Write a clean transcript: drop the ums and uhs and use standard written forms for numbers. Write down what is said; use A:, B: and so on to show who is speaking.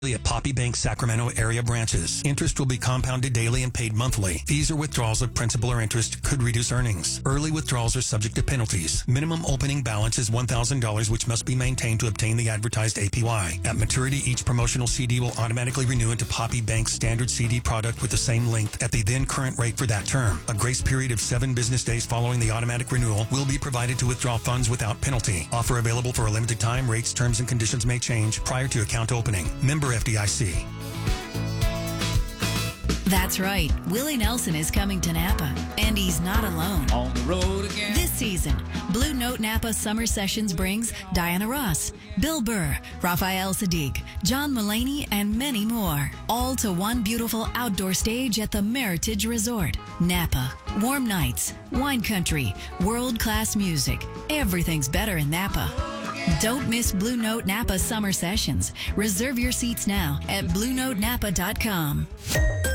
A: at Poppy Bank Sacramento area branches. Interest will be compounded daily and paid monthly. Fees or withdrawals of principal or interest could reduce earnings. Early withdrawals are subject to penalties. Minimum opening balance is $1,000, which must be maintained to obtain the advertised APY. At maturity, each promotional CD will automatically renew into Poppy Bank's standard CD product with the same length at the then current rate for that term. A grace period of 7 business days following the automatic renewal will be provided to withdraw funds without penalty. Offer available for a limited time. Rates, terms, and conditions may change prior to account opening. Member FDIC.
B: That's right. Willie Nelson is coming to Napa, and he's not alone.
C: On the road again.
B: This season, Blue Note Napa Summer Sessions brings Diana Ross, Bill Burr, Raphael Sadiq, John Mulaney, and many more. All to one beautiful outdoor stage at the Meritage Resort. Napa. Warm nights, wine country, world-class music. Everything's better in Napa. Don't miss Blue Note Napa Summer Sessions. Reserve your seats now at BlueNoteNapa.com.